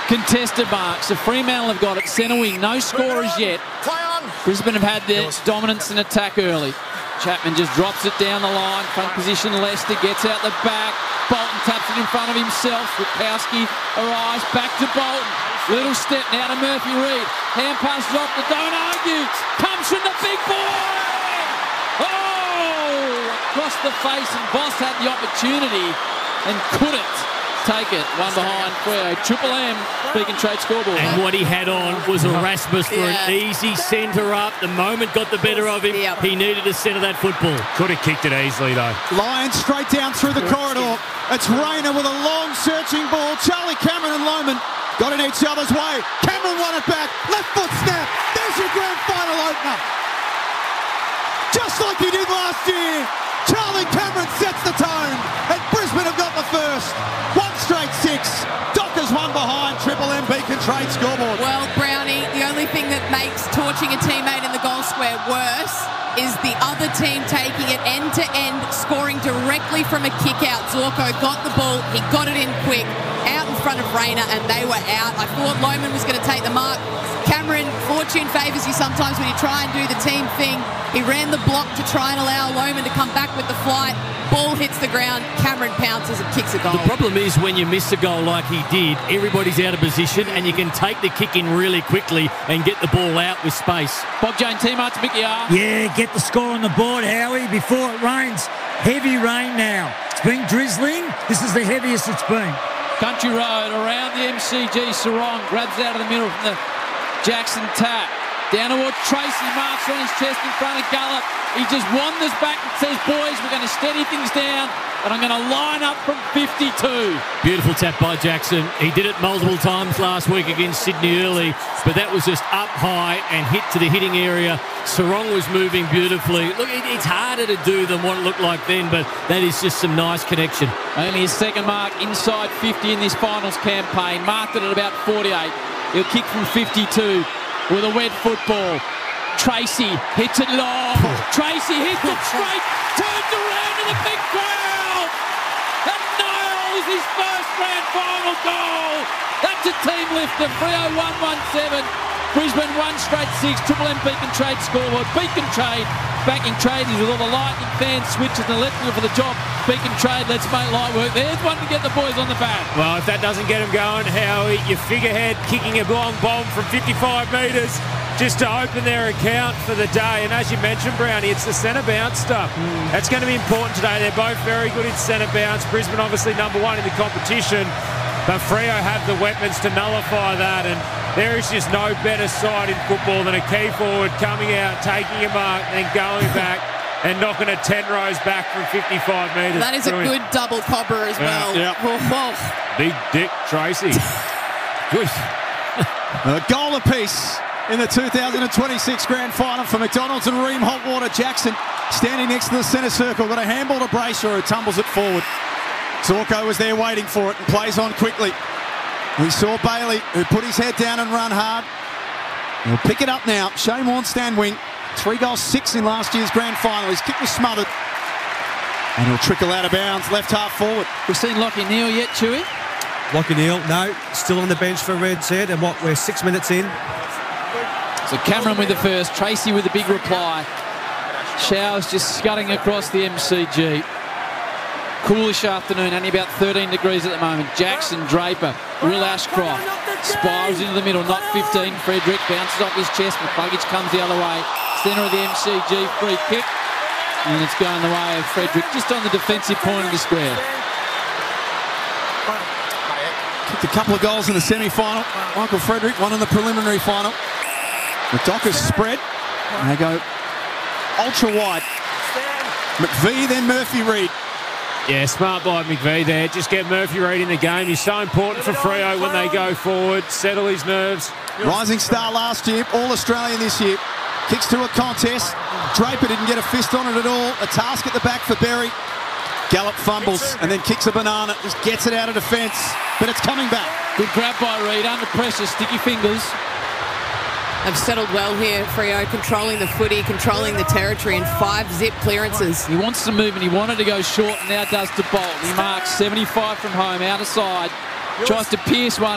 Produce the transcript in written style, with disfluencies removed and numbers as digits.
Contested marks. The Fremantle have got it. Centre wing. No scorers yet. Brisbane have had their dominance in attack early. Chapman just drops it down the line. Front position Leicester gets out the back. Bolton taps it in front of himself. Rukowski arrives back to Bolton. Little step now to Murphy Reid. Hand pass dropped. The don't argue. Comes from the big boy. Oh! Across the face, and Boss had the opportunity and couldn't take it. One behind Freo. Triple M, Beacon Trade scoreboard. And what he had on was Erasmus for an easy centre up. The moment got the better of him. He needed to centre that football. Could have kicked it easily, though. Lions straight down through the corridor. It's Rayner with a long searching ball. Charlie Cameron and Lohman got in each other's way. Cameron won it back. Left foot snap. There's your grand final opener. Just like he did last year. Charlie Cameron sets the tone, and Brisbane have got the first. One straight six. Dockers one behind. Triple M Beacon Trade scoreboard. Well, Brownie, the only thing that makes torching a teammate in the goal square worse is the other team taking it end to end, scoring directly from a kick out. Zorko got the ball, he got it in quick, out in front of Rayner, and they were out. I thought Lohman was going to take the mark. Cameron, fortune favours you sometimes when you try and do the team thing. He ran the block to try and allow Lohman to come back with the flight. Ball hits the ground, Cameron pounces and kicks a goal. The problem is when you miss a goal like he did, everybody's out of position and you can take the kick in really quickly and get the ball out with space. Bob Jane teammates, Mickey R. Yeah, get the score on the board, Howie, before it rains. Heavy rain now. It's been drizzling. This is the heaviest it's been. Country Road around the MCG. Sarong grabs out of the middle from the Jackson tap. Down toward Tracy, marks on his chest in front of Gullop. He just wanders back and says, boys, we're going to steady things down, and I'm going to line up from 52. Beautiful tap by Jackson. He did it multiple times last week against Sydney early, but that was just up high and hit to the hitting area. Sarong was moving beautifully. Look, it's harder to do than what it looked like then, but that is just some nice connection. Only his second mark inside 50 in this finals campaign. Marked it at about 48. He'll kick from 52. With a wet football. Tracy hits it long. Tracy hits it straight. Turns around to the big crowd. And nails his first grand final goal. That's a team lifter. Freo 1-1-7. Brisbane 1 straight 6. Triple M Beacon Trade scoreboard. Beacon Trade backing tradies with all the Lightning fans, switches and electrical for the job. Beacon Trade, let's make light work. There's one to get the boys on the back. Well, if that doesn't get them going, Howie, your figurehead kicking a long bomb from 55 metres just to open their account for the day. And as you mentioned, Brownie, it's the centre bounce stuff. That's going to be important today. They're both very good in centre bounce. Brisbane obviously number one in the competition, but Freo have the weapons to nullify that, and there is just no better side in football than a key forward coming out, taking a mark, and then going back and knocking a 10 rows back from 55 metres. That is a good double cobber as well. Yeah. Big Dick Tracy. Good. A goal apiece in the 2026 grand final for McDonald's and Ream Hotwater. Jackson standing next to the centre circle. Got a handball to Brayshaw, who tumbles it forward. Zorko was there waiting for it and plays on quickly. We saw Bailey, who put his head down and run hard. He'll pick it up now. Shane Warne stand wing. 3 goals, 6 in last year's grand final. His kick was smothered. And he'll trickle out of bounds, left half forward. We've seen Lachie Neale yet, Chewy? Lachie Neale, no. Still on the bench for Red's Head. And we're 6 minutes in. So Cameron with the first, Tracy with the big reply. Showers just scudding across the MCG. Coolish afternoon, only about 13 degrees at the moment. Jackson, Draper, Will Ashcroft spirals into the middle, not 15. Frederick bounces off his chest. McCluggage comes the other way. Centre of the MCG, free kick. And it's going the way of Frederick, just on the defensive point of the square. Kicked a couple of goals in the semi-final. Michael Frederick, one in the preliminary final. The Dockers spread. And they go ultra wide. McVee, then Murphy Reid. Yeah, smart by McVee there. Just get Murphy Reid in the game. He's so important for Freo when they go forward. Settle his nerves. Rising star last year, All-Australian this year. Kicks to a contest. Draper didn't get a fist on it at all. A task at the back for Berry. Gallop fumbles and then kicks a banana. Just gets it out of defence, but it's coming back. Good grab by Reid, under pressure, sticky fingers. Have settled well here, Freo, controlling the footy, controlling the territory, and 5 zip clearances. He wants to move and he wanted to go short and now does to Bolt. He marks 75 from home, out of side. Tries to pierce one.